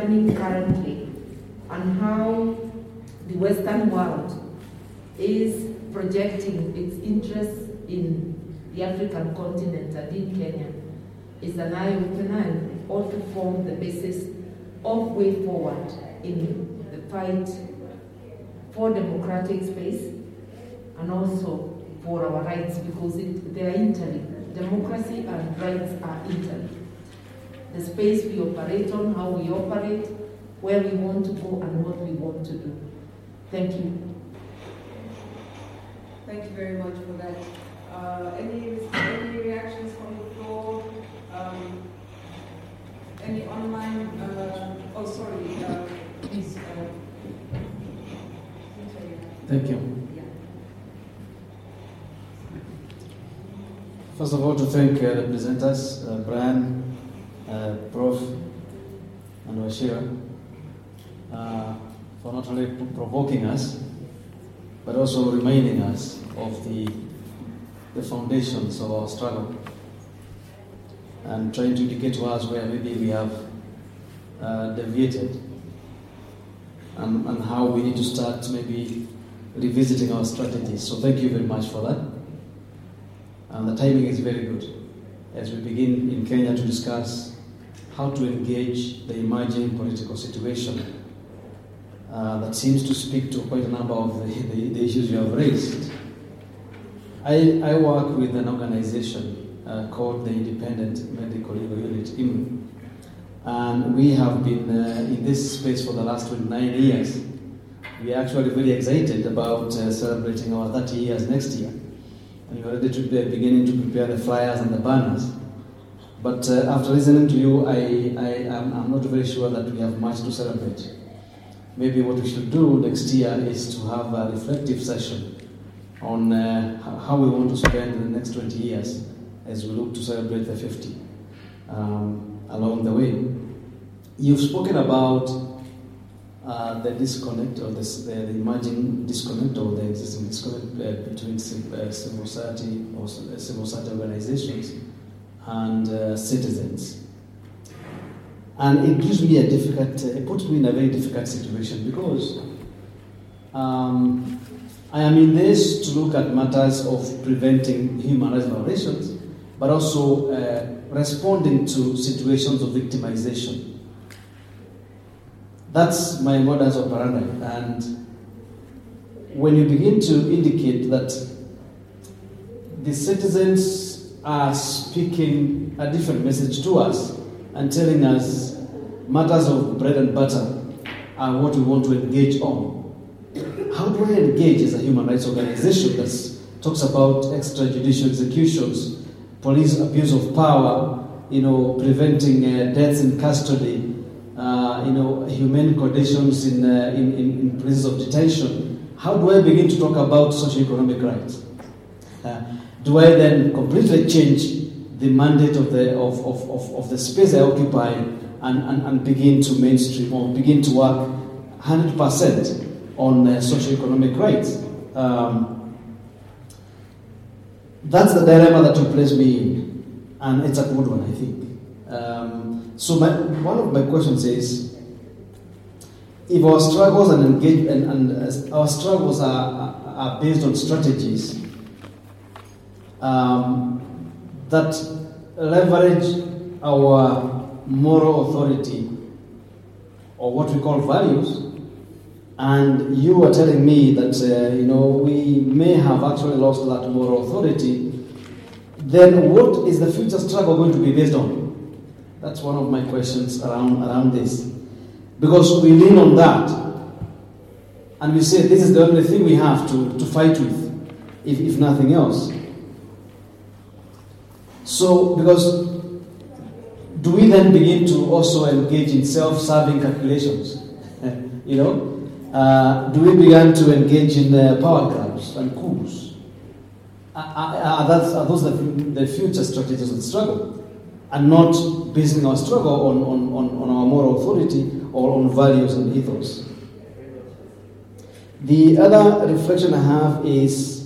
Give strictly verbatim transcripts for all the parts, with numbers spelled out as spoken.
happening currently and how the Western world is projecting its interests in the African continent and in Kenya is an eye-opener and also form the basis of way forward in the fight for democratic space and also for our rights, because it, they are interlinked. Democracy and rights are interlinked. The space we operate on, how we operate, where we want to go and what we want to do. Thank you. Thank you very much for that. Uh, any, any reactions from the floor? Um, any online? Uh, oh, sorry. Uh, please. Uh, Thank you. Yeah. First of all, to thank uh, the presenters, uh, Brian, uh, Prof and Wachira, uh, for not only provoking us, but also reminding us of the, the foundations of our struggle and trying to indicate to us where maybe we have uh, deviated and, and how we need to start maybe revisiting our strategies. So thank you very much for that. And the timing is very good as we begin in Kenya to discuss how to engage the emerging political situation uh, that seems to speak to quite a number of the, the, the issues you have raised. I, I work with an organization uh, called the Independent Medical Legal Unit, I M U, and we have been uh, in this space for the last twenty-nine years. We are actually very excited about uh, celebrating our thirty years next year. And we're already to be beginning to prepare the flyers and the banners. But uh, after listening to you, I, I am I'm not very sure that we have much to celebrate. Maybe what we should do next year is to have a reflective session on uh, how we want to spend the next twenty years as we look to celebrate the fifty um, along the way. You've spoken about uh, the disconnect or this, the, the emerging disconnect or the existing disconnect uh, between uh, civil society or uh, civil society organizations and uh, citizens. And it gives me a difficult, uh, it puts me in a very difficult situation because um, I am in this to look at matters of preventing human rights violations, but also uh, responding to situations of victimization. That's my modus operandi. And when you begin to indicate that the citizens are speaking a different message to us and telling us matters of bread and butter are what we want to engage on, how do I engage as a human rights organization that talks about extrajudicial executions, police abuse of power, you know, preventing uh, deaths in custody, uh, you know, humane conditions in, uh, in, in, in places of detention? How do I begin to talk about socio-economic rights? Uh, do I then completely change the mandate of the of, of, of, of the space I occupy and, and, and begin to mainstream or begin to work one hundred percent on uh, socio-economic rights? Um, that's the dilemma that you place me in, and it's a good one, I think. Um, so my, one of my questions is, if our struggles and engage and, and uh, our struggles are, are, are based on strategies um, that leverage our moral authority or what we call values, and you are telling me that uh, you know we may have actually lost that moral authority, then what is the future struggle going to be based on? That's one of my questions around around this, because we lean on that and we say this is the only thing we have to, to fight with, if, if nothing else. So, because do we then begin to also engage in self-serving calculations? you know, uh, do we begin to engage in uh, power grabs and coups? Are, are, that's, are those the, the future strategies of the struggle, and not basing our struggle on, on, on, on our moral authority or on values and ethos? The other reflection I have is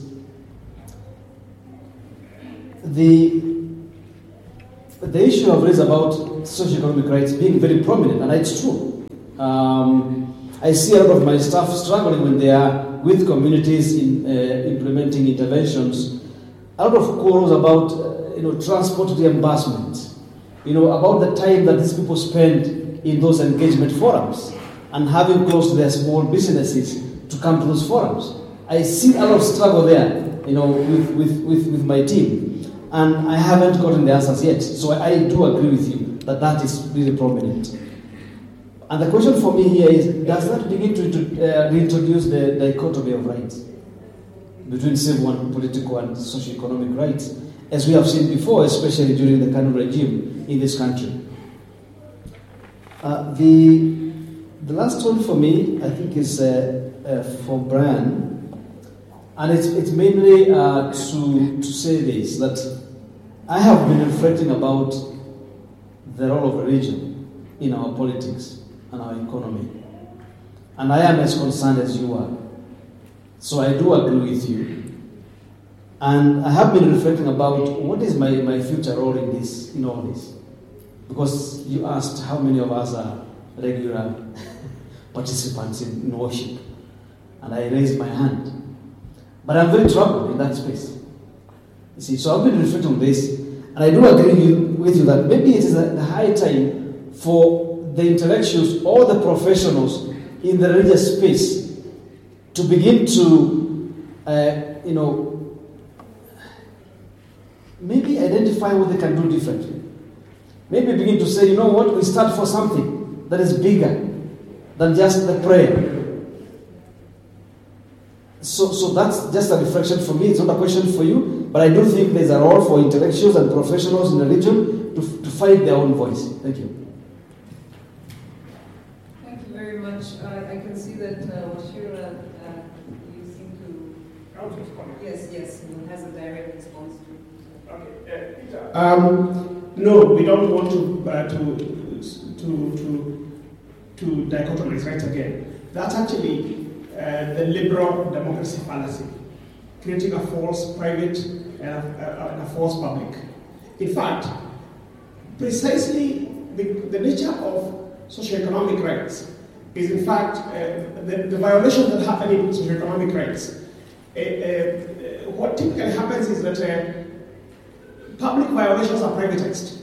the the issue I've raised about socio-economic rights being very prominent, and it's true. Um, I see a lot of my staff struggling when they are with communities in uh, implementing interventions. A lot of calls about uh, you know transport reimbursement, you know about the time that these people spend in those engagement forums and having close to their small businesses to come to those forums. I see a lot of struggle there, you know, with, with, with, with my team, and I haven't gotten the answers yet. So I, I do agree with you that that is really prominent. And the question for me here is, does that begin to uh, reintroduce the dichotomy of rights between civil and political and socio-economic rights, as we have seen before, especially during the Kanu regime in this country? Uh, the, the last one for me, I think, is uh, uh, for Brian, and it's, it's mainly uh, to, to say this, that I have been reflecting about the role of religion in our politics and our economy. And I am as concerned as you are. So I do agree with you. And I have been reflecting about what is my, my future role in this, in all this. Because you asked how many of us are regular participants in, in worship. And I raised my hand. But I'm very troubled in that space. You see, so I've been reflecting on this. And I do agree with you that maybe it is a high time for the intellectuals or the professionals in the religious space to begin to, uh, you know, maybe identify what they can do differently. Maybe begin to say, you know what, we start for something that is bigger than just the prayer. So, so that's just a reflection for me. It's not a question for you, but I do think there's a role for intellectuals and professionals in religion to, to find their own voice. Thank you. I, I can see that uh, Wachira, uh, you seem to. Yes, yes, he has a direct response to. Okay. Uh, um, no, we don't want to uh, to to to to dichotomize rights again. That's actually uh, the liberal democracy fallacy, creating a false private and a, a, and a false public. In fact, precisely the, the nature of socioeconomic rights is in fact uh, the, the violations that happen in socioeconomic rights. Uh, uh, what typically happens is that uh, public violations are privatized.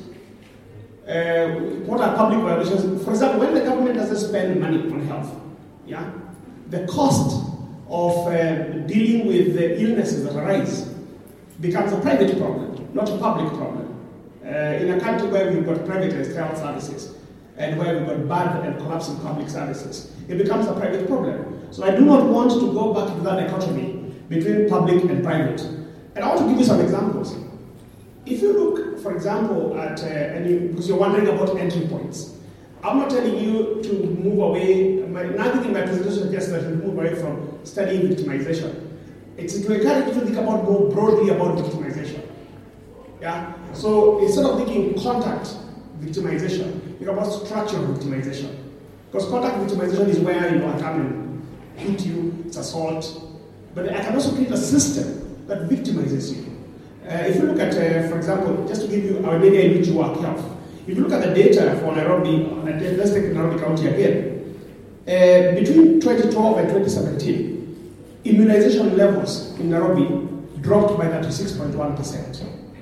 Uh, what are public violations? For example, when the government doesn't spend money on health, yeah, the cost of uh, dealing with the illnesses that arise becomes a private problem, not a public problem. Uh, in a country where we've got privatized health services, and where we've got bad and collapsing public services, it becomes a private problem. So I do not want to go back to that dichotomy between public and private. And I want to give you some examples. If you look, for example, at, uh, and you, because you're wondering about entry points, I'm not telling you to move away, my, nothing in my presentation suggests that you move away from studying victimization. It's to encourage you to think about more broadly about victimization. Yeah? So instead of thinking contact victimization, think about structural victimization. Because contact victimization is where you know, I come and hit you, it's assault. But I can also create a system that victimizes you. Uh, if you look at, uh, for example, just to give you our area in which you work health, if you look at the data for Nairobi, let's take Nairobi County again, uh, between twenty twelve and twenty seventeen, immunization levels in Nairobi dropped by thirty-six point one percent.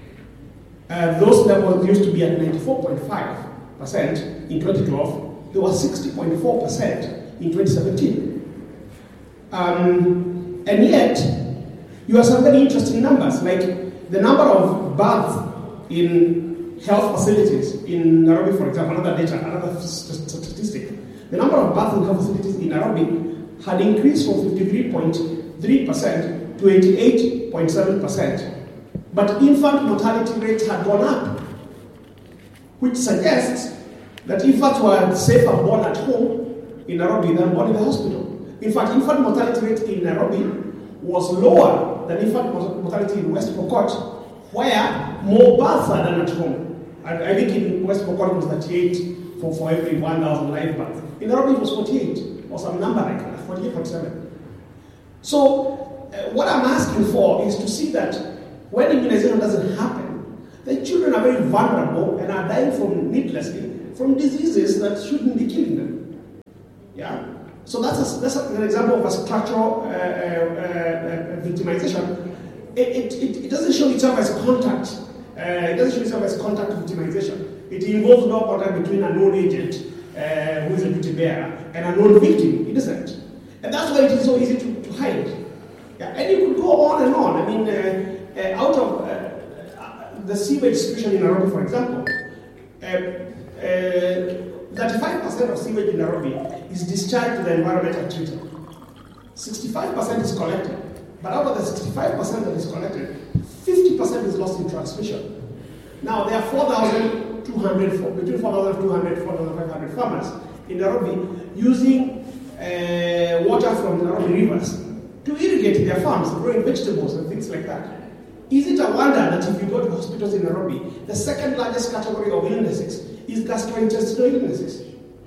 Uh, those levels used to be at ninety-four point five percent in twenty twelve, they were sixty point four percent in twenty seventeen. Um, and yet, you have some very interesting numbers, like the number of births in health facilities in Nairobi, for example, another data, another st- statistic. The number of births in health facilities in Nairobi had increased from fifty-three point three percent to eighty-eight point seven percent. But infant mortality rates had gone up, which suggests that infants were safer born at home in Nairobi than born in the hospital. In fact, infant mortality rate in Nairobi was lower than infant mortality in West Pokot, where more births are done at home. I, I think in West Pokot it was thirty-eight for, for every one thousand live births. In Nairobi it was forty-eight, or some number like that, forty-eight point seven. So, uh, what I'm asking for is to see that when immunization doesn't happen, the children are very vulnerable and are dying from needlessly from diseases that shouldn't be killing them. Yeah? So that's, a, that's a, an example of a structural uh, uh, uh, victimization. It, it, it, it doesn't show itself as contact. Uh, it doesn't show itself as contact victimization. It involves no contact between a known agent, uh, who is a duty bearer, and a known victim, innocent. And that's why it is so easy to, to hide. Yeah? And you could go on and on. I mean, uh, uh, out of uh, the sewage distribution in Nairobi, for example, uh, uh, thirty-five percent of sewage in Nairobi is discharged to the environmental treatment. sixty-five percent is collected. But out of the sixty-five percent that is collected, fifty percent is lost in transmission. Now, there are four thousand two hundred, between four thousand two hundred and four thousand five hundred farmers in Nairobi using uh, water from the Nairobi rivers to irrigate their farms, growing vegetables and things like that. Is it a wonder that if you go to hospitals in Nairobi, the second largest category of illnesses is gastrointestinal illnesses?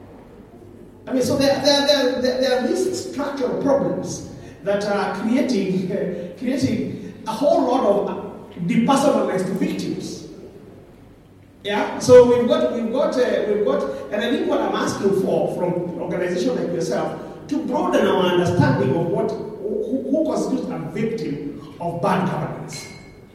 I mean, so there, there, there, there, there are these structural problems that are creating, uh, creating a whole lot of depersonalized victims. Yeah. So we've got, we've got, uh, we've got, and I think what I'm asking for from an organization like yourself to broaden our understanding of what who, who constitutes a victim of bad governance.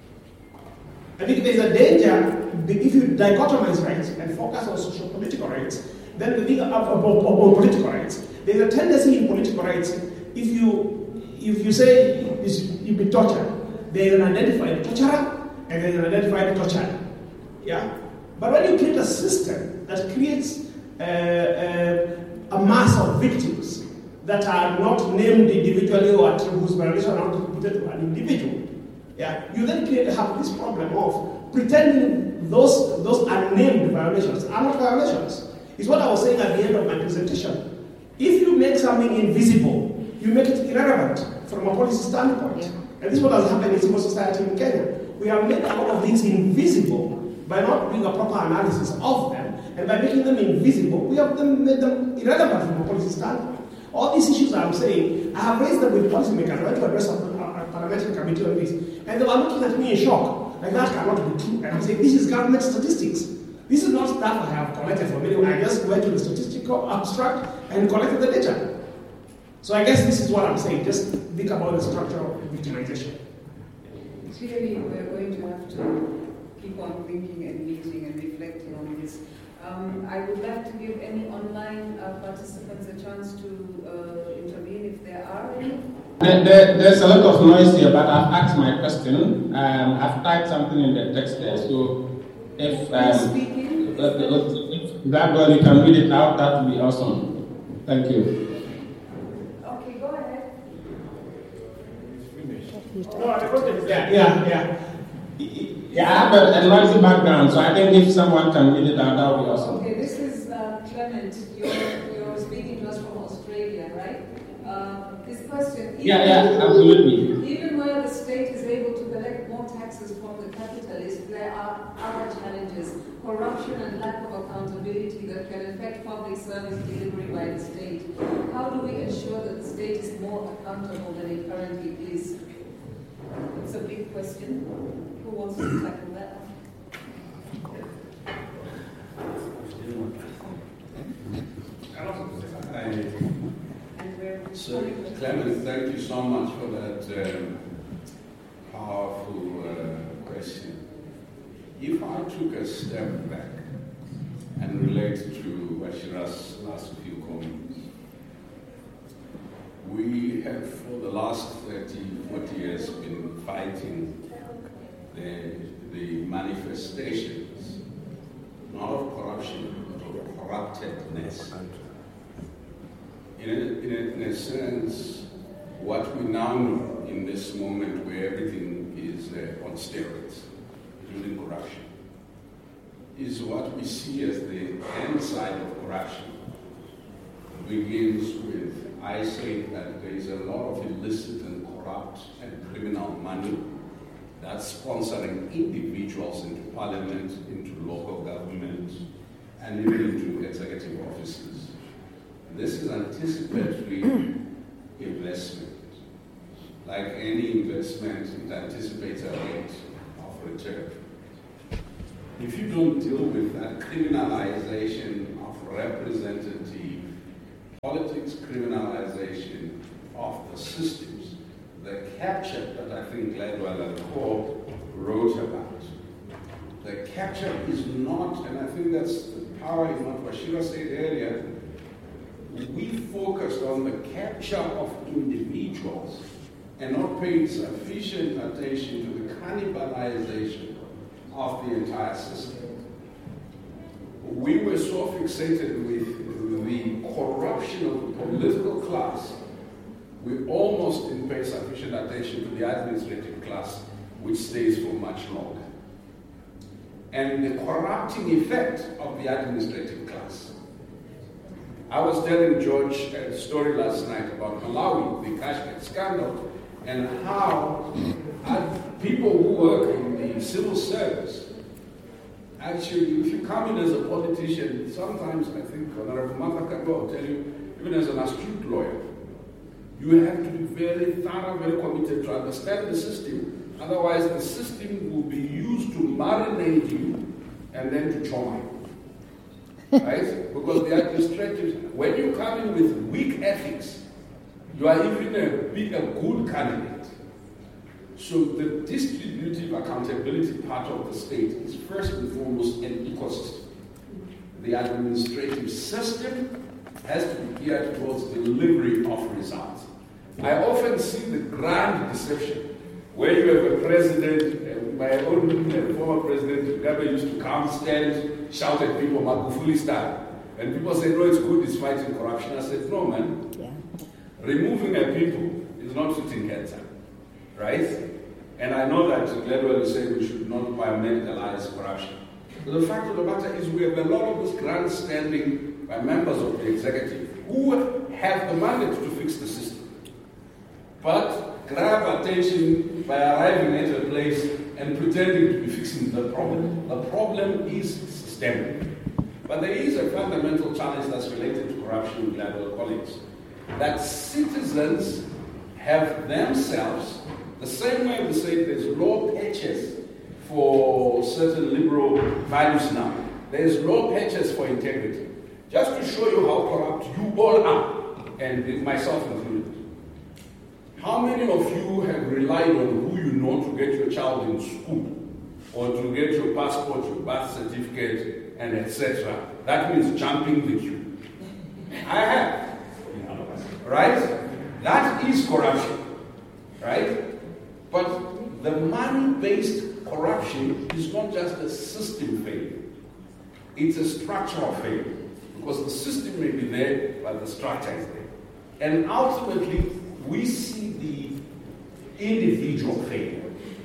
I think there's a danger if you dichotomize rights and focus on social political rights. Then the thing about, about, about political rights, there's a tendency in political rights if you if you say you be tortured, there's an identified torturer and there's an identified tortured. Yeah? But when you create a system that creates uh, uh, a mass of victims that are not named individually or whose violations are not attributed to an individual, yeah, you then create, have this problem of pretending those, those unnamed violations are not violations. It's what I was saying at the end of my presentation. If you make something invisible, you make it irrelevant from a policy standpoint. Yeah. And this is what has happened in civil society in Kenya. We have made a lot of things invisible by not doing a proper analysis of them, and by making them invisible, we have them made them irrelevant from a policy standpoint. All these issues I'm saying, I have raised them with policymakers. I went to address a, a, a parliamentary committee on this, and they were looking at me in shock. Like, that cannot be true. And I'm saying, this is government statistics. This is not stuff I have collected from anyone. I just went to the statistical abstract and collected the data. So I guess this is what I'm saying. Just think about the structural victimization. Clearly, we're going to have to keep on thinking and meeting and reflecting on this. Um, I would like to give any online uh, participants a chance to uh, intervene if there are any. There, there, there's a lot of noise here, but I've asked my question. Um, I've typed something in the text there, so if, um, speaking? Uh, if that girl, you can read it out, that would be awesome. Thank you. Okay, go ahead. No, the question is yeah, yeah, yeah. Yeah, I have a, a noisy background, so I think if someone can read it out, that would be awesome. Okay, this is uh, Clement. You're, you're speaking to us from Australia, right? Uh, this question. Yeah, yeah, absolutely. Even where the state is able to collect more taxes from the capitalists, there are other challenges: corruption and lack of accountability that can affect public service delivery by the state. How do we ensure that the state is more accountable than it currently is? It's a big question. Who wants to tackle that? I, so, Clement, thank you so much for that um, powerful uh, question. If I took a step back and relate to Wachira's last few comments, we have for the last thirty, forty years been fighting the, the manifestations, not of corruption, but of corruptedness. In a, in, a, in a sense, what we now know in this moment where everything is uh, on steroids, including corruption, is what we see as the end side of corruption. It begins with, I say that there is a lot of illicit and corrupt and criminal money that's sponsoring individuals into parliament, into local government, and even into executive offices. This is anticipatory investment. Like any investment, it anticipates a rate of return. If you don't deal with that criminalization of representative politics, government's criminalization of the systems, the capture that I think Gladwell and Co. wrote about. The capture is not, and I think that's the power in what Washira said earlier, we focused on the capture of individuals and not paid sufficient attention to the cannibalization of the entire system. We were so fixated with the corruption of the political class, we almost didn't pay sufficient attention to the administrative class, which stays for much longer. And the corrupting effect of the administrative class. I was telling George a story last night about Malawi, the Kashmir scandal, and how people who work in the civil service, actually, if you come in as a politician, sometimes I think Honorable Martha Kabo will tell you, even as an astute lawyer, you have to be very thorough, very committed to understand the system. Otherwise, the system will be used to marinate you and then to trauma you. Right? Because the administrative, when you come in with weak ethics, you are even a, be a good candidate. So the distributive accountability part of the state is first and foremost an ecosystem. The administrative system has to be geared towards delivery of results. I often see the grand deception where you have a president, uh, my own uh, former president, Mugabe used to come, stand, shout at people, Magufuli style. And people say, no, it's good, it's fighting corruption. I said, no, man. Yeah. Removing a people is not treating cancer, right? And I know that Gladwell is saying we should not biomedicalize corruption. But the fact of the matter is we have a lot of this grandstanding by members of the executive who have the mandate to fix the system, but grab attention by arriving at a place and pretending to be fixing the problem. The problem is systemic. But there is a fundamental challenge that's related to corruption, Gladwell colleagues, that citizens have themselves, the same way we say there's law patches for certain liberal values now, there's law patches for integrity. Just to show you how corrupt you all are, and myself included. How many of you have relied on who you know to get your child in school, or to get your passport, your birth certificate, and et cetera? That means jumping the queue. I have. Right? That is corruption. Right? But the money-based corruption is not just a system failure. It's a structural failure. Because the system may be there, but the structure is there. And ultimately, we see the individual failure.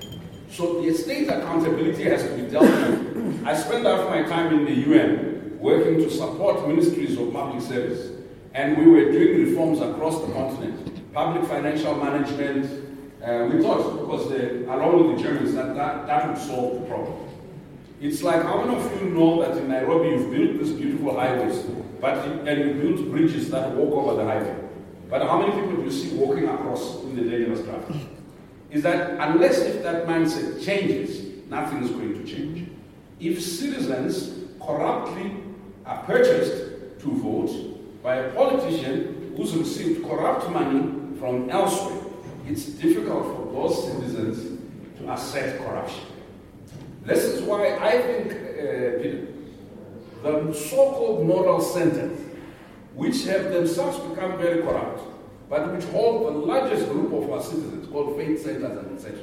So the state accountability has to be dealt with. I spent half my time in the U N working to support ministries of public service. And we were doing reforms across the continent. Public financial management. Uh, we thought, because the, along with the Germans, that, that that would solve the problem. It's like, how many of you know that in Nairobi you've built these beautiful highways, but and you built bridges that walk over the highway? But how many people do you see walking across in the dangerous traffic? Is that unless if that mindset changes, nothing is going to change. If citizens corruptly are purchased to vote by a politician who's received corrupt money from elsewhere, it's difficult for those citizens to assess corruption. This is why I think, uh, Peter, the so-called moral centers, which have themselves become very corrupt, but which hold the largest group of our citizens, called faith centers and et cetera,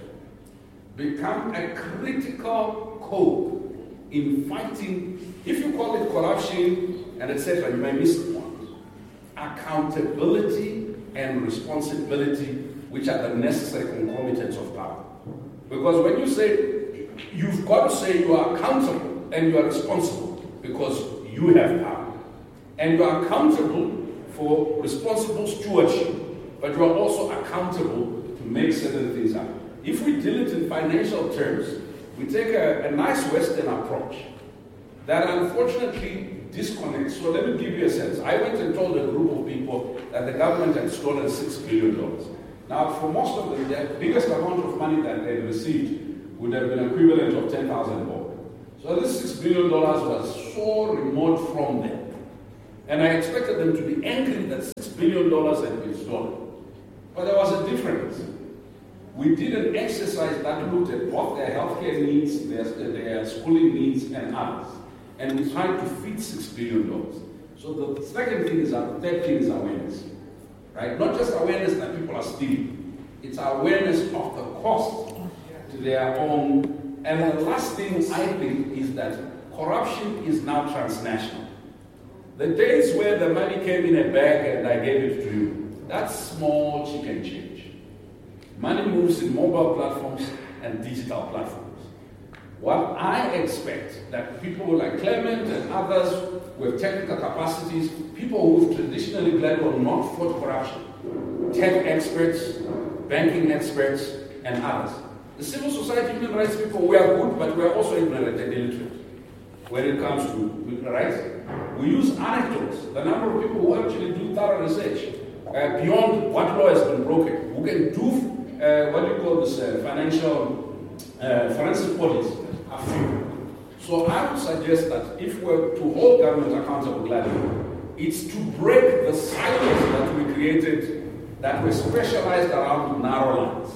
become a critical code in fighting. If you call it corruption and et cetera, you may miss the point. Accountability and responsibility, which are the necessary concomitants of power. Because when you say, you've got to say you are accountable and you are responsible because you have power. And you are accountable for responsible stewardship, but you are also accountable to make certain things happen. If we deal it in financial terms, we take a, a nice Western approach that unfortunately disconnects. So let me give you a sense. I went and told a group of people that the government had stolen six billion dollars. Now, for most of them, the biggest amount of money that they received would have been equivalent of ten thousand dollars. So this six billion dollars was so remote from them. And I expected them to be angry that six billion billion dollars had been stolen. But there was a difference. We did an exercise that looked at both their healthcare needs, their, their schooling needs, and others. And we tried to feed six billion dollars. So the second thing is, the third thing is awareness. Right? Not just awareness that people are stealing. It's awareness of the cost to their own. And the last thing I think is that corruption is now transnational. The days where the money came in a bag and I gave it to you, that's small chicken change. Money moves in mobile platforms and digital platforms. What I expect that people like Clement and others with technical capacities, people who've traditionally led or not fought corruption, tech experts, banking experts, and others. The civil society human rights people, we are good, but we are also ignorant and illiterate when it comes to rights. We use anecdotes, the number of people who actually do thorough research uh, beyond what law has been broken, who can do uh, what do you call this uh, financial uh, forensic audits, are few. So I would suggest that if we're to hold government accountable gladly, it's to break the silos that we created that were specialized around narrow lines.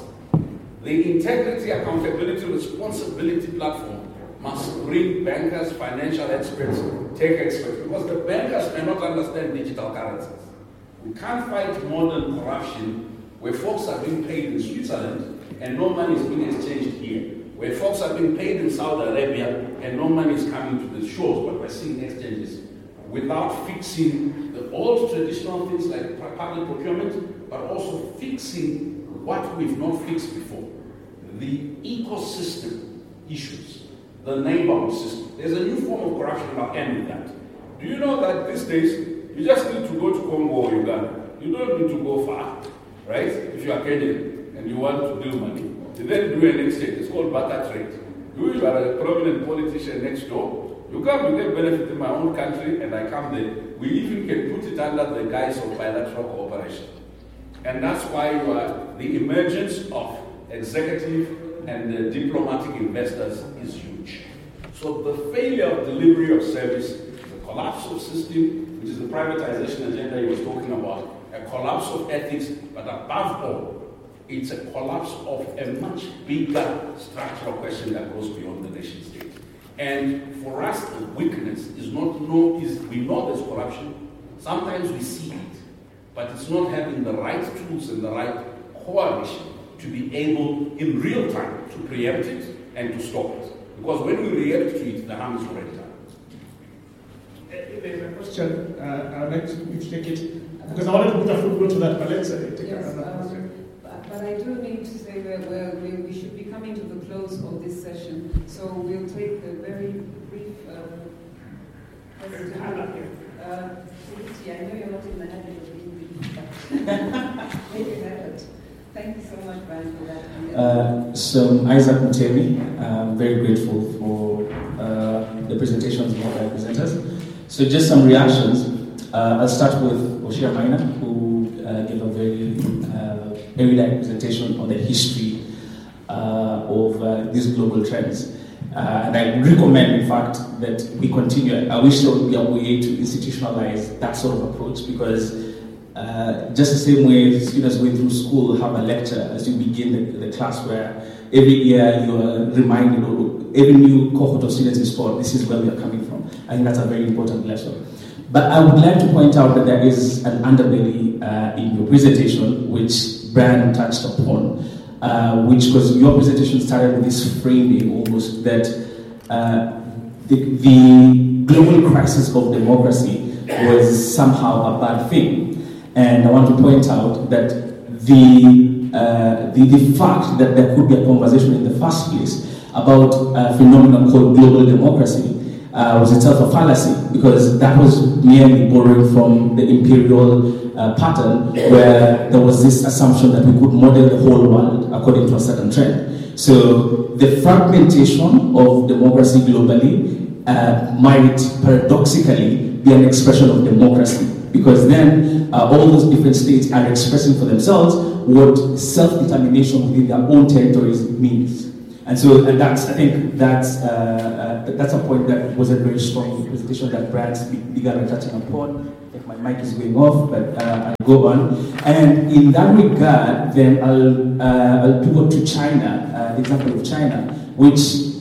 The integrity, accountability, responsibility platform must bring bankers, financial experts, tech experts, because the bankers may not understand digital currencies. We can't fight modern corruption where folks are being paid in Switzerland and no money is being exchanged here, where folks are being paid in Saudi Arabia and no money is coming to the shores, but we're seeing exchanges, without fixing the old traditional things like public procurement, but also fixing what we've not fixed before, the ecosystem issues, the neighborhood system. There's a new form of corruption, and I'll end with that. Do you know that these days, you just need to go to Congo or Uganda. You don't need to go far, right? If you are Kenyan and you want to build money, you then do an exchange. It's called barter trade. You are a prominent politician next door. You come, you get benefit in my own country, and I come there. We even can put it under the guise of bilateral cooperation. And that's why you are, the emergence of executive and uh, diplomatic investors is huge. So the failure of delivery of service, the collapse of system, which is the privatization agenda he was talking about, a collapse of ethics, but above all, it's a collapse of a much bigger structural question that goes beyond the nation state. And for us, the weakness is not know is we know there's corruption. Sometimes we see it, but it's not having the right tools and the right coalition to be able, in real time, to preempt it and to stop it. Because when we react to it, the harm is already done. There's a question, uh, I would like you to take it, because I wanted to put a footnote to that, but let's uh, take yes, another um, question. But, but I do need to say that we're, we we should be coming to the close of this session, so we'll take a very brief um, presentation. Uh, I know you're not in the habit of being brief, but make an effort. Thank you so much, Brian, for that. Uh, so, Isaac Mutemi, I'm very grateful for uh, the presentations of our presenters. So, just some reactions. Uh, I'll start with Oshia Maina, who uh, gave a very uh, erudite presentation on the history uh, of uh, these global trends. Uh, and I recommend, in fact, that we continue. I wish there would be a way to institutionalize that sort of approach, because Uh, just the same way students going through school have a lecture as you begin the, the class, where every year you are reminded, or every new cohort of students is taught, this is where we are coming from. I think that's a very important lesson. But I would like to point out that there is an underbelly uh, in your presentation, which Brian touched upon, uh, which was your presentation started with this framing almost that uh, the, the global crisis of democracy was somehow a bad thing. And I want to point out that the, uh, the the fact that there could be a conversation in the first place about a phenomenon called global democracy uh, was itself a fallacy, because that was merely borrowing from the imperial uh, pattern, where there was this assumption that we could model the whole world according to a certain trend. So the fragmentation of democracy globally uh, might paradoxically be an expression of democracy, because then uh, all those different states are expressing for themselves what self-determination within their own territories means. And so and that's, I think that's, uh, uh, that's a point that was a very strong presentation that Brad began touching upon. my mic is going off, but uh, I'll go on. And in that regard, then I'll, uh, I'll pivot to China, uh, the example of China, which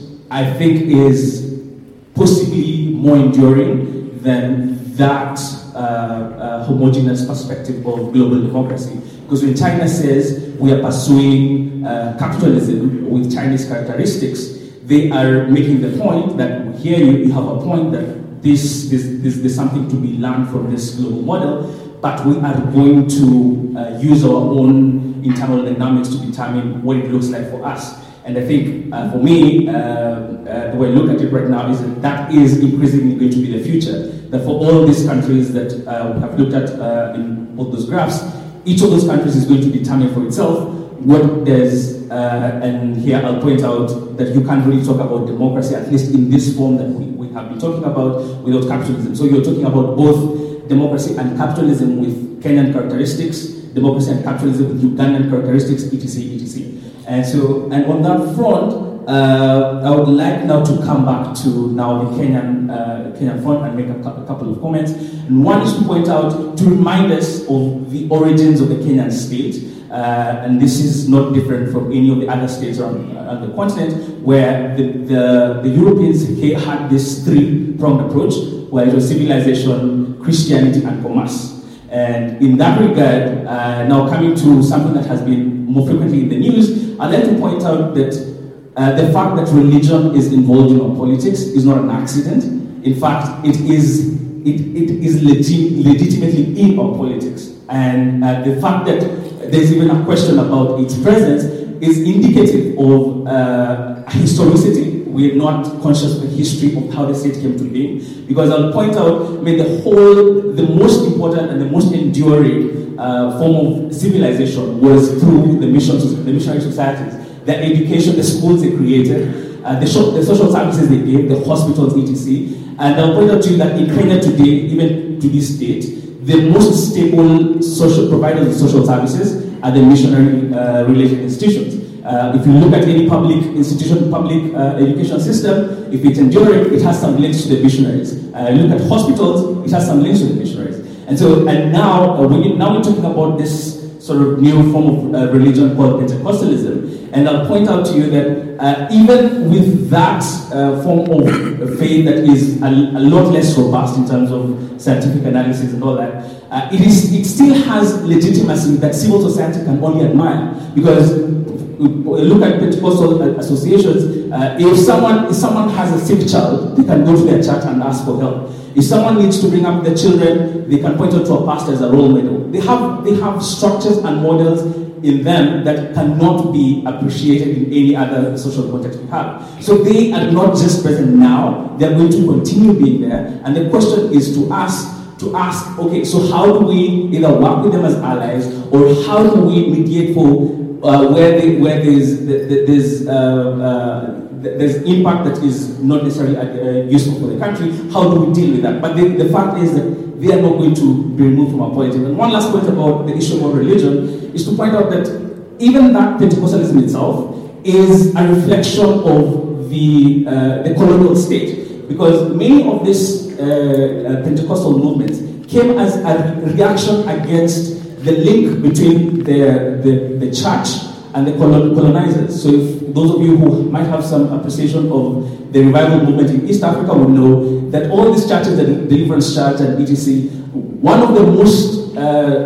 I think is possibly more enduring than that uh, uh, homogeneous perspective of global democracy. Because when China says we are pursuing uh, capitalism with Chinese characteristics, they are making the point that here you, you have a point that this, this, this, there's something to be learned from this global model, but we are going to uh, use our own internal dynamics to determine what it looks like for us. And I think uh, for me, uh, uh, the way I look at it right now is that that is increasingly going to be the future. That for all these countries that uh, we have looked at uh, in both those graphs, each of those countries is going to determine for itself what does, uh, and here I'll point out that you can't really talk about democracy, at least in this form that we, we have been talking about, without capitalism. So you're talking about both democracy and capitalism with Kenyan characteristics, democracy and capitalism with Ugandan characteristics, et cetera, et cetera. And so, and on that front, uh, I would like now to come back to now the Kenyan uh, Kenyan front and make a, cu- a couple of comments. And one is to point out, to remind us of the origins of the Kenyan state. Uh, and this is not different from any of the other states around, around the continent, where the, the, the Europeans had this three-pronged approach, where it was civilization, Christianity, and commerce. And in that regard, uh, now coming to something that has been more frequently in the news, I'd like to point out that uh, the fact that religion is involved in our politics is not an accident. In fact, it is it, it is legit, legitimately in our politics. And uh, the fact that there's even a question about its presence is indicative of uh, historicity. We are not conscious of the history of how the state came to be. Because I'll point out, I mean, the whole, the most important and the most enduring uh, form of civilization was through the missions, the missionary societies, the education, the schools they created, uh, the, the social services they gave, the hospitals, et cetera. And I'll point out to you that in Kenya today, even to this date, the most stable social providers of social services are the missionary-related uh, institutions. Uh, if you look at any public institution, public uh, education system, if it's enduring, it has some links to the missionaries. Uh, look at hospitals, it has some links to the missionaries. And so, and now, uh, when you, now we're talking about this sort of new form of uh, religion called Pentecostalism. And I'll point out to you that uh, even with that uh, form of faith that is a, a lot less robust in terms of scientific analysis and all that, uh, it is it still has legitimacy that civil society can only admire. Because look at Pentecostal associations, uh, if someone if someone has a sick child, they can go to their church and ask for help. If someone needs to bring up the children, they can point out to a pastor as a role model. They have they have structures and models in them that cannot be appreciated in any other social context we have. So they are not just present now, they are going to continue being there. And the question is to ask, to ask, okay, so how do we either work with them as allies, or how do we mediate for uh, where, they, where there's, there's, uh, uh, there's impact that is not necessarily uh, useful for the country? How do we deal with that? But the, the fact is that they are not going to be removed from our politics. And one last point about the issue of religion is to point out that even that Pentecostalism itself is a reflection of the, uh, the colonial state. Because many of these uh, uh, Pentecostal movements came as a reaction against the link between the, the, the church and the colonizers. So if those of you who might have some appreciation of the revival movement in East Africa would know that all these churches, the Deliverance Church and et cetera, one of the most uh, uh,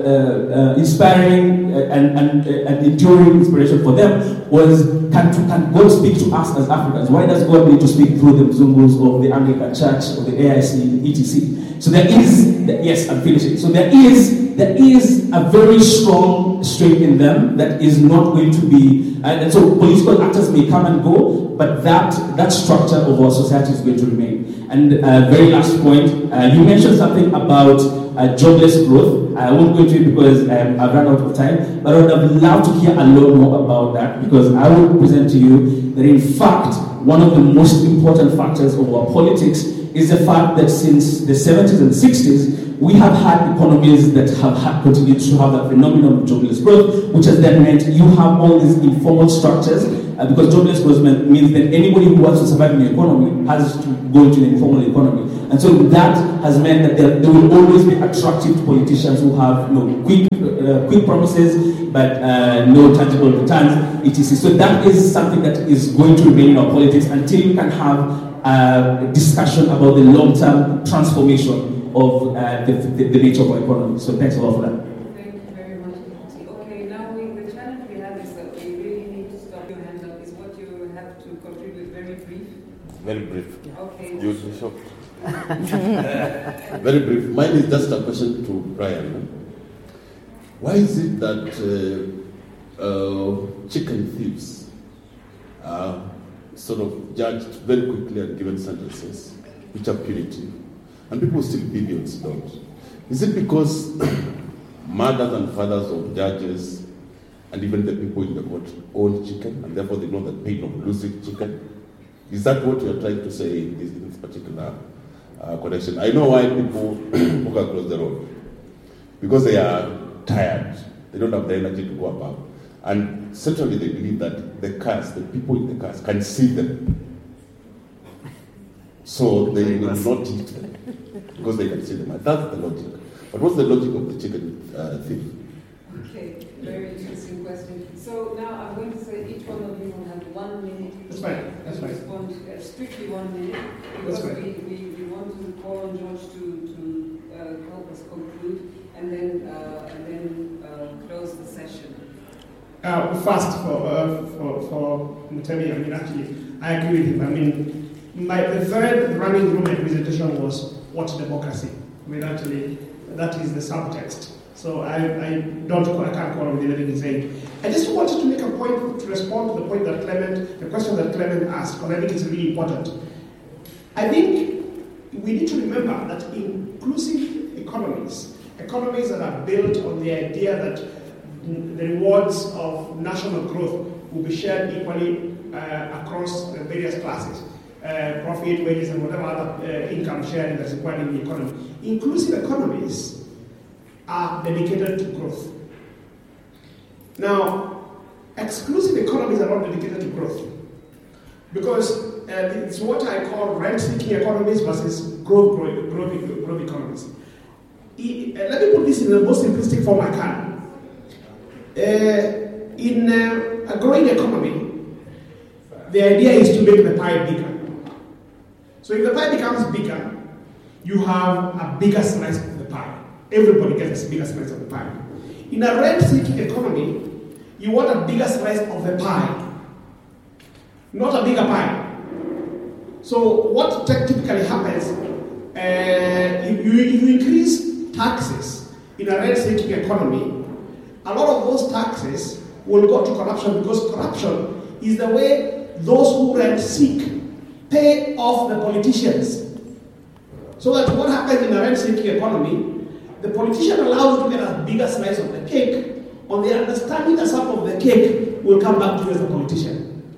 uh, inspiring and, and, and enduring inspiration for them was, can, can God speak to us as Africans? Why does God need to speak through the Mzungus of the Anglican Church, of the A I C, et cetera? So there is, yes, I'm finishing. So there is, there is a very strong strain in them that is not going to be, and, and so political actors may come and go, but that, that structure of our society is going to remain. And uh, very last point, uh, you mentioned something about uh, jobless growth. I won't go into it because um, I've run out of time, but I would have loved to hear a lot more about that, because I will present to you that in fact, one of the most important factors of our politics is the fact that since the seventies and sixties, we have had economies that have had continued to have that phenomenon of jobless growth, which has then meant you have all these informal structures, uh, because jobless growth means that anybody who wants to survive in the economy has to go into the informal economy. And so that has meant that there, there will always be attractive to politicians who have you know, quick, uh, quick promises but uh, no tangible returns, et cetera. So that is something that is going to remain in our politics until we can have uh, a discussion about the long-term transformation of uh, the, the, the nature of our economy. So thanks a lot for that. Thank you very much. Okay, now we, the challenge we have is that we really need to stop your hand up. Is what you have to contribute very brief. Very brief. Okay. You'll be shocked. Very brief. Mine is just a question to Brian. Why is it that uh, uh, chicken thieves are sort of judged very quickly and given sentences which are punitive, and people still billions don't? Is it because mothers and fathers of judges and even the people in the court own chicken, and therefore they know the pain of losing chicken? Is that what you are trying to say in this, in this particular uh, connection? I know why people walk across the road, because they are tired. They don't have the energy to go about. And certainly they believe that the cars, the people in the cars, can see them. So they will not eat them because they can see them. And that's the logic. But what's the logic of the chicken uh, thief? Okay, very interesting question. So now I'm going to say each one of you will have one minute. That's fine. That's to fine. respond, uh, strictly one minute, because we, we, we want to call on George to, to uh, help us conclude and then uh, and then uh, close the session. Uh, first, for uh, for for Mutemi, I mean, actually, I agree with him. I mean, my the third running room presentation was what democracy. I mean, actually, that is the subtext. So I, I don't I can't call on the living saying. I just wanted to make a point to respond to the point that Clement, the question that Clement asked, because I think it's really important. I think we need to remember that inclusive economies, economies that are built on the idea that the rewards of national growth will be shared equally uh, across the various classes, uh, profit, wages, and whatever other uh, income sharing that's required in the economy. Inclusive economies are dedicated to growth. Now, exclusive economies are not dedicated to growth because uh, it's what I call rent-seeking economies versus growth, growth, growth, growth economies. I, uh, let me put this in the most simplistic form I can. Uh, in uh, a growing economy, the idea is to make the pie bigger. So if the pie becomes bigger, you have a bigger slice of the pie. Everybody gets a bigger slice of the pie. In a rent-seeking economy, you want a bigger slice of the pie, not a bigger pie. So what typically happens, uh, if, you, if you increase taxes in a rent-seeking economy, a lot of those taxes will go to corruption because corruption is the way those who rent-seek pay off the politicians. So that what happens in a rent-seeking economy, the politician allows you to get a bigger slice of the cake on the understanding that some of the cake will come back to you as a politician.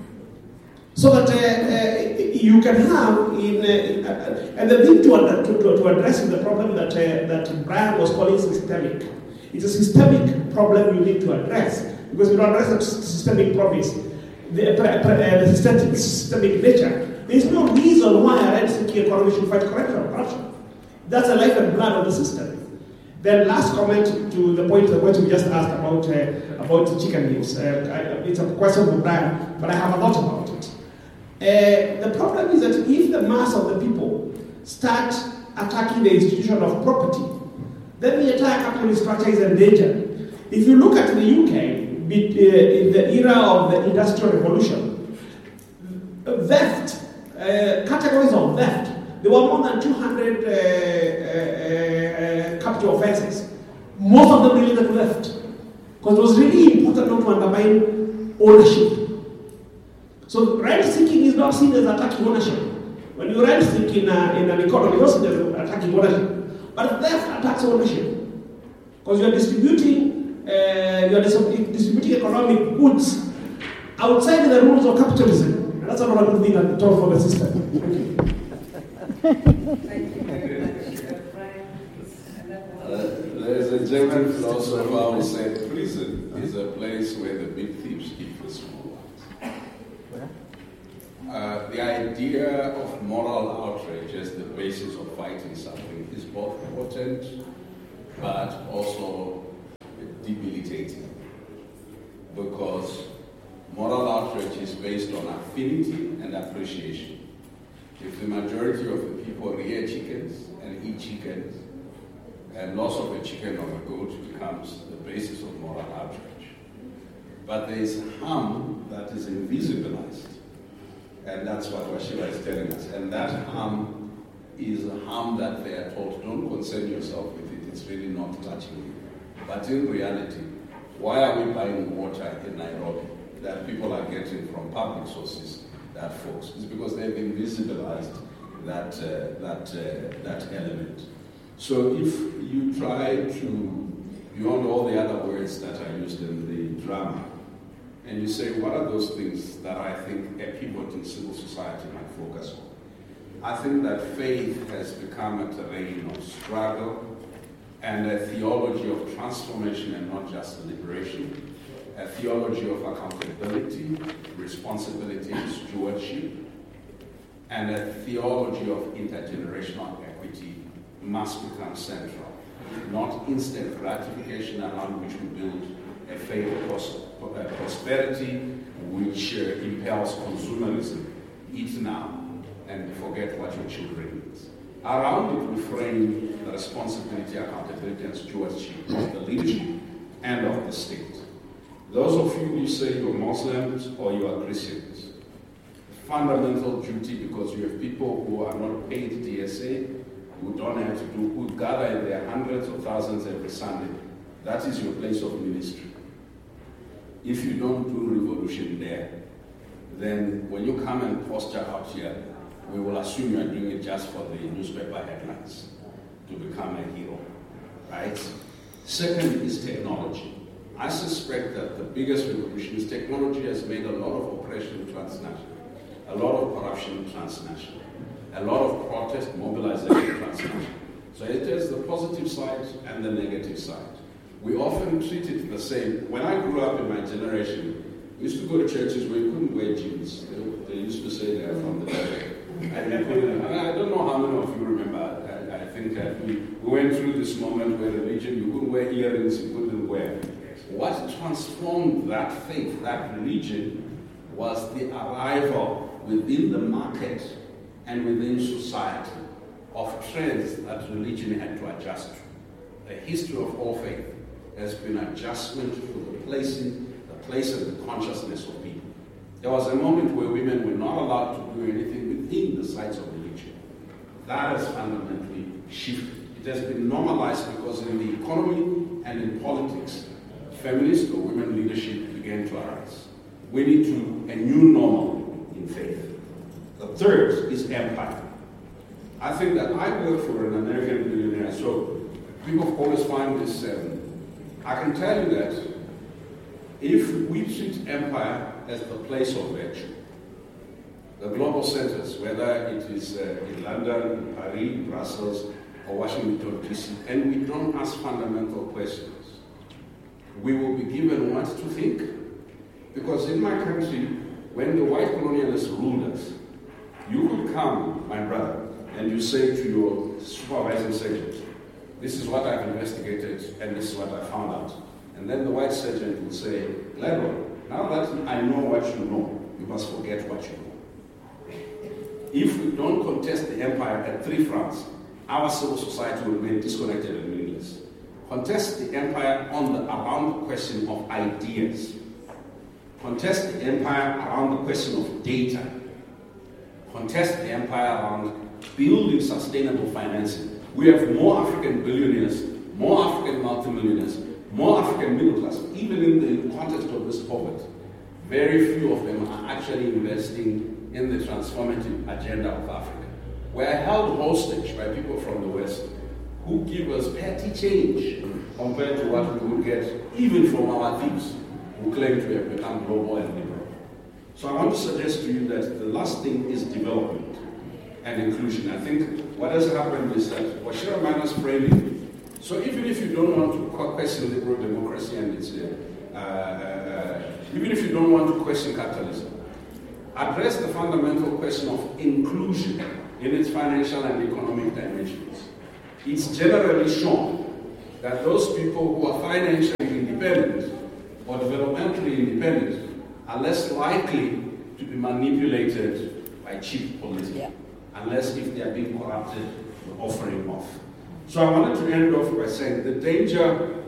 So that uh, uh, you can have, in, uh, uh, and the thing to, to, to address the problem that, uh, that Brian was calling systemic. It's a systemic problem you need to address, because if you don't address the systemic problems, the, uh, the systemic, systemic nature, there is no reason why a rent-seeking economy should fight corruption. corruption. That's the life and blood of the system. Then last comment to the point the point we just asked about uh, about chicken leaves. Uh, I, it's a question for Brian, but I have a lot about it. Uh, the problem is that if the mass of the people start attacking the institution of property, then the entire capitalist structure is endangered. If you look at the U K, in the era of the Industrial Revolution, theft, uh, categories of theft, there were more than two hundred uh, uh, uh, capital offenses. Most of them related to theft. Because it was really important not to undermine ownership. So rent-seeking is not seen as attacking ownership. When you rent-seek in, a, in an economy, it's not seen as attacking ownership. But theft attacks ownership. Because you are distributing, uh, you are distributing economic goods outside the rules of capitalism. And that's not a good thing at all for the system. Thank you. Thank you very much, uh, Brian. Uh, there's a German philosopher who said prison is a place where the big thieves keep the small ones. uh, the idea of moral outrage as the basis of fighting something is both important but also debilitating, because moral outrage is based on affinity and appreciation. If the majority of the people rear chickens and eat chickens, and loss of a chicken or a goat becomes the basis of moral outrage. But there is harm that is invisibilized, and that's what Washira is telling us. And that harm is a harm that they are told, don't concern yourself with it, it's really not touching you. But in reality, why are we buying water in Nairobi that people are getting from public sources, that folks? It's because they've invisibilized that, uh, that, uh, that element. So if you try to, beyond all the other words that are used in the drama, and you say, what are those things that I think a pivot in civil society might focus on? I think that faith has become a terrain of struggle and a theology of transformation and not just liberation, a theology of accountability, responsibility and stewardship, and a theology of intergenerational equity must become central, not instant gratification around which we build a faith of pros- uh, prosperity which uh, impels consumerism. Eat now and forget what your children need. Around it we frame the responsibility, accountability and stewardship of the leadership and of the state. Those of you who say you're Muslims or you are Christians, fundamental duty, because you have people who are not paid D S A, who don't have to do, who gather in their hundreds of thousands every Sunday. That is your place of ministry. If you don't do revolution there, then when you come and posture out here, we will assume you are doing it just for the newspaper headlines, to become a hero, right? Second is technology. I suspect that the biggest revolution is technology has made a lot of oppression transnational, a lot of corruption transnational, a lot of protest mobilization transnational. So it has the positive side and the negative side. We often treat it the same. When I grew up in my generation, we used to go to churches where you couldn't wear jeans. They, they used to say they're from the devil. And you couldn't, I don't know how many of you remember. I, I think that we, we went through this moment where religion, you couldn't wear earrings, you couldn't wear. What transformed that faith, that religion, was the arrival within the market and within society of trends that religion had to adjust to. The history of all faith has been adjustment to the placing, the place of the consciousness of people. There was a moment where women were not allowed to do anything within the sites of religion. That has fundamentally shifted. It has been normalized because in the economy and in politics, feminist or women leadership began to arise. We need to a new normal in faith. The third is empire. I think that I work for an American billionaire, so people always find this. Um, I can tell you that if we treat empire as the place of virtue, the global centers, whether it is uh, in London, Paris, Brussels, or Washington, D C, and we don't ask fundamental questions, we will be given what to think. Because in my country, when the white colonialists ruled us, you could come, my brother, and you say to your supervising sergeant, this is what I've investigated and this is what I found out. And then the white sergeant will say, Lebo, now that I know what you know, you must forget what you know. If we don't contest the empire at three fronts, our civil society will remain disconnected and meaningless. Contest the empire on the, around the question of ideas. Contest the empire around the question of data. Contest the empire around building sustainable financing. We have more African billionaires, more African multimillionaires, more African middle class, even in the context of this poverty. Very few of them are actually investing in the transformative agenda of Africa. We are held hostage by people from the West who give us petty change compared to what we would get even from our thieves who claim to have become global and liberal. So I want to suggest to you that the last thing is development and inclusion. I think what has happened is that Washira Maina's framing, so even if you don't want to question liberal democracy and its, uh, uh, even if you don't want to question capitalism, address the fundamental question of inclusion in its financial and economic dimensions. It's generally shown that those people who are financially independent or developmentally independent are less likely to be manipulated by cheap politics, yeah. unless if they are being corrupted or offering off. So I wanted to end off by saying the danger,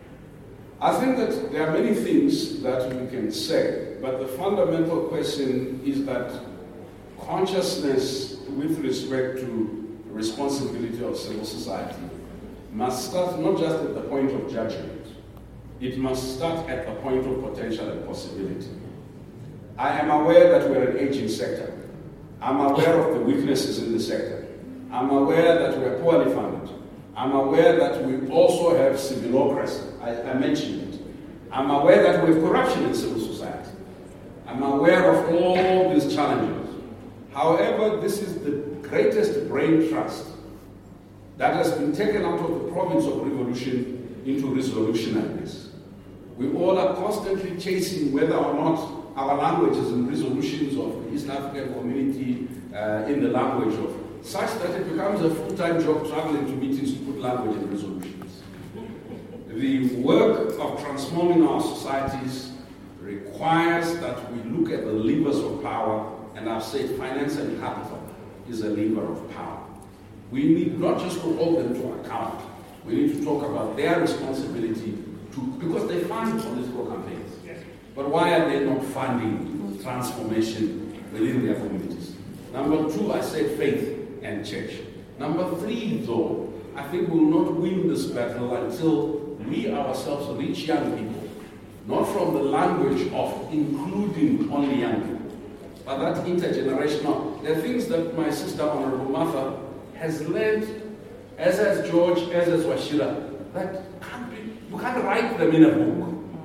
I think that there are many things that we can say, but the fundamental question is that consciousness with respect to the responsibility of civil society must start not just at the point of judgment, it must start at the point of potential and possibility. I am aware that we're an aging sector. I'm aware of the weaknesses in the sector. I'm aware that we're poorly funded. I'm aware that we also have civilocracy. I, I mentioned it. I'm aware that we have corruption in civil society. I'm aware of all these challenges. However, this is the greatest brain trust that has been taken out of the province of revolution into resolutionariness. We all are constantly chasing whether or not our languages and resolutions of the East African community uh, in the language of such that it becomes a full-time job traveling to meetings to put language in resolutions. The work of transforming our societies requires that we look at the levers of power, and I've said finance and capital is a lever of power. We need not just to hold them to account, we need to talk about their responsibility to, because they fund political campaigns. But why are they not funding transformation within their communities? Number two, I said faith and church. Number three, though, I think we'll not win this battle until we ourselves reach young people, not from the language of including only young people, but that intergenerational. There are things that my sister, Honorable Martha, has learned, as has George, as has Washira, that can't be, you can't write them in a book.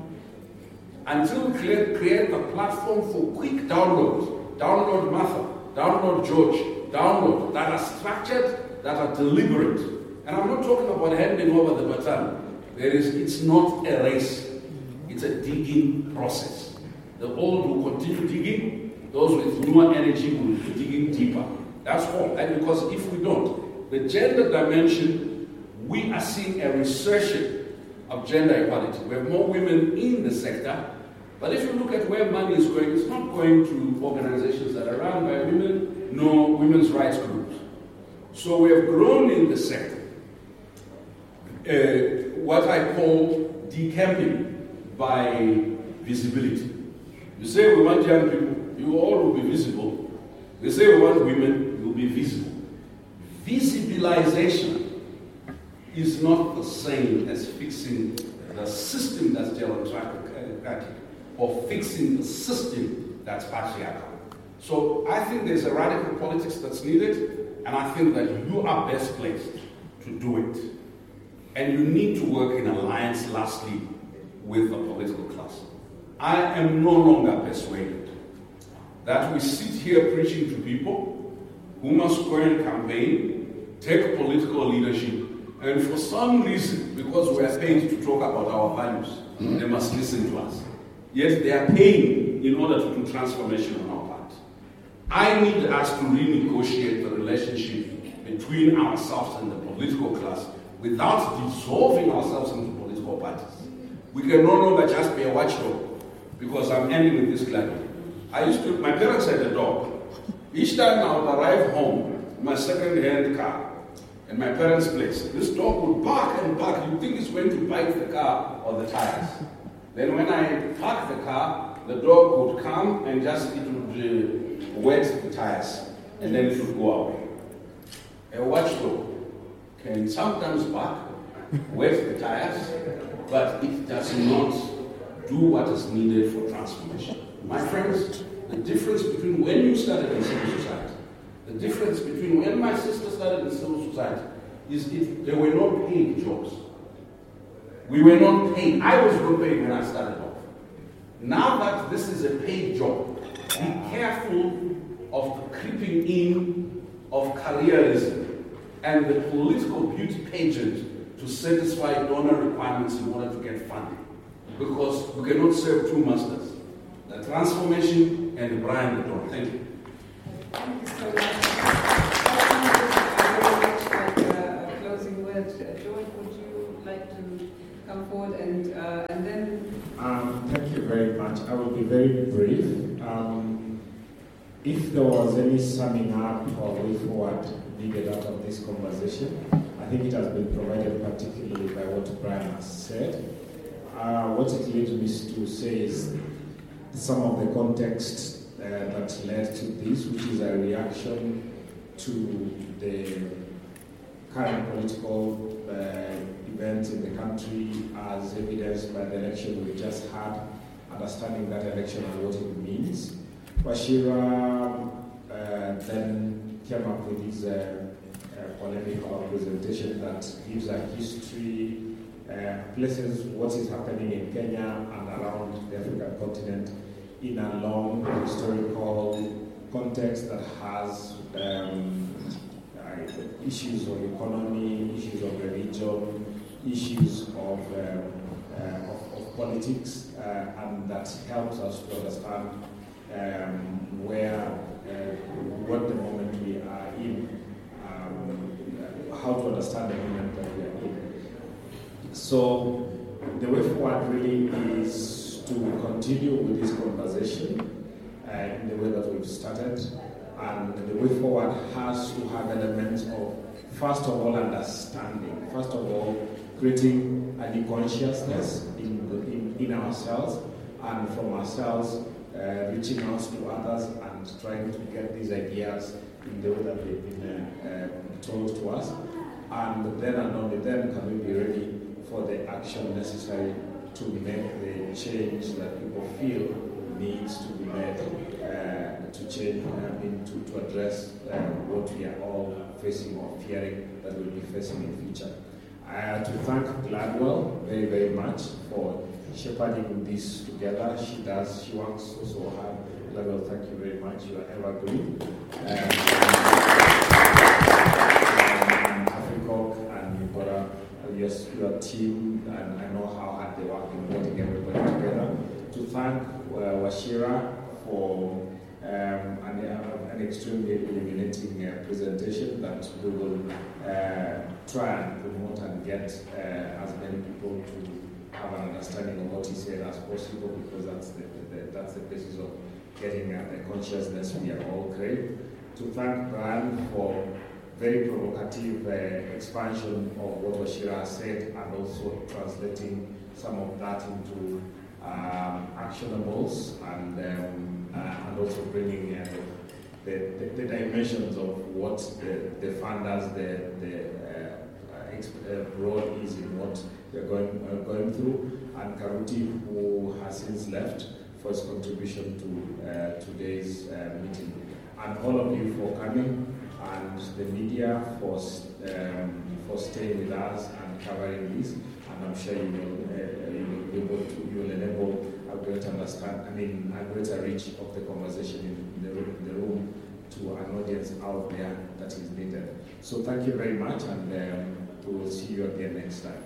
Until we create, create a platform for quick downloads, download Martha, download George, download, that are structured, that are deliberate. And I'm not talking about handing over the baton. There is, it's not a race, it's a digging process. The old will continue digging, those with newer energy will be digging deeper. That's all. And because if we don't, the gender dimension, we are seeing a resurgence of gender equality. We have more women in the sector, but if you look at where money is going, it's not going to organizations that are run by women, nor women's rights groups. So we have grown in the sector uh, what I call decamping by visibility. You say we want young people, you all will be visible. We say we want women, you will be visible. Visibilization is not the same as fixing the system that's gerontocratic or fixing the system that's patriarchal. So I think there's a radical politics that's needed, and I think that you are best placed to do it. And you need to work in alliance, lastly, with the political class. I am no longer persuaded that we sit here preaching to people who must go and campaign, take political leadership, and for some reason, because we are paid to talk about our values, mm-hmm. they must listen to us. Yet they are paying in order to do transformation on our part. I need us to renegotiate the relationship between ourselves and the political class without dissolving ourselves into political parties. We can no longer just be a watchdog, because I'm ending with this clapping. I used to, my parents had a dog. Each time I would arrive home, my second-hand car, in my parents' place, this dog would bark and bark. You'd think it's going to bite the car or the tires. Then when I park the car, the dog would come and just, it would uh, wet the tires, and then it would go away. A watchdog can sometimes bark, wet the tires, but it does not do what is needed for transformation. My friends, the difference between when you started in civil society, the difference between when my sister started in civil society is if there were no paid jobs. We were not paid. I was not paid when I started off. Now that this is a paid job, be careful of the creeping in of careerism and the political beauty pageant to satisfy donor requirements in order to get funding. Because we cannot serve two masters. The the transformation, and Brian the door. Thank you. Thank you so much. Very much like uh, a closing word. Uh, George, would you like to come forward and uh, and then? Um, thank you very much. I will be very brief. Um, if there was any summing up or way forward needed out of this conversation, I think it has been provided particularly by what Brian has said. Uh, what it leads me to say is some of the context uh, that led to this, which is a reaction to the current political uh, events in the country as evidenced by the election we just had, understanding that election and what it means. Wachira uh, then came up with his uh, uh, polemical presentation that gives a history, uh, places what is happening in Kenya and around the African continent in a long historical context that has um, uh, issues of economy, issues of religion, issues of, um, uh, of, of politics, uh, and that helps us to understand um, where, uh, what the moment we are in, um, how to understand the moment that we are in. So the way forward really is to continue with this conversation uh, in the way that we've started, and the way forward has to have elements of, first of all, understanding, first of all, creating a new consciousness in, the, in, in ourselves, and from ourselves uh, reaching out to others and trying to get these ideas in the way that they've been uh, uh, told to us. And then and only then can we be ready for the action necessary to make the change that people feel needs to be made uh, to change, I mean, to, to address uh, what we are all facing or fearing that we'll be facing in the future. Uh, to thank Gladwell very, very much for shepherding this together. She does, she works so, so hard. Gladwell, thank you very much. You are evergreen. Um, and Africa and Ugora, your, your team, and I know how hard they work in putting everybody together. To thank uh, Wachira for um, an, uh, an extremely illuminating uh, presentation that we will uh, try and promote and get uh, as many people to have an understanding of what he said as possible, because that's the, the, that's the basis of getting uh, the consciousness we are all crave. To thank Brian for very provocative uh, expansion of what Wachira said, and also translating some of that into um, actionables, and um, uh, and also bringing uh, the, the, the dimensions of what the, the funders, the, the uh, uh, role is in what they're going, uh, going through, and Karuti, who has since left, for his contribution to uh, today's uh, meeting. And all of you for coming, and the media for, um, for staying with us and covering this. And I'm sure you will, uh, you will be able to, you will enable a greater understand, I mean, a greater reach of the conversation in the, in the room to an audience out there that is needed. So thank you very much, and um, we will see you again next time.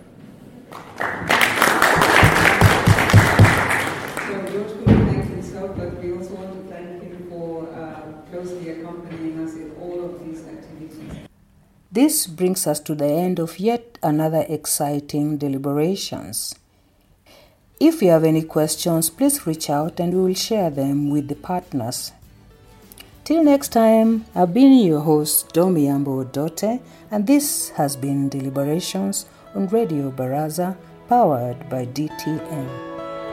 So George couldn't thank himself, but we also want to thank him for uh, closely accompanying us in all of these activities. This brings us to the end of yet another exciting deliberations. If you have any questions, please reach out and we will share them with the partners. Till next time, I've been your host, Domi Ambo Dote, and this has been Deliberations on Radio Baraza, powered by D T N.